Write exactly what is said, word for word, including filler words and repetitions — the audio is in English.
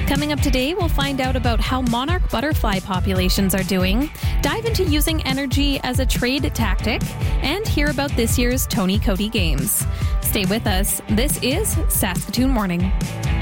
Coming up today, we'll find out about how monarch butterfly populations are doing, dive into using energy as a trade tactic, and hear about this year's Tony Coady Games. Stay with us. This is Saskatoon Morning.